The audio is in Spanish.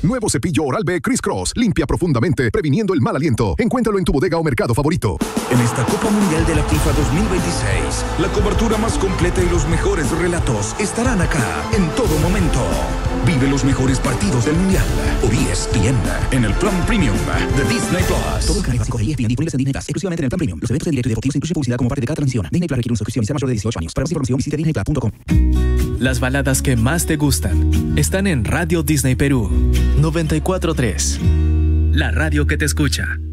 Nuevo cepillo Oral-B Criss Cross. Limpia profundamente, previniendo el mal aliento. Encuéntralo en tu bodega o mercado favorito. En esta Copa Mundial de la FIFA 2026, la cobertura más completa y los mejores relatos estarán acá en todo momento. Vive los mejores partidos del Mundial por ESPN en el plan premium de Disney Plus. Todo el canal básico de ESPN disponibles en Disney Plus, exclusivamente en el plan premium. Los eventos en directo y deportivos incluyen publicidad como parte de cada transmisión. Disney Plus requiere una suscripción y ser mayor de 18 años. Para más información visite disneyplus.com. Las baladas que más te gustan están en Radio Disney Perú 94.3. La radio que te escucha.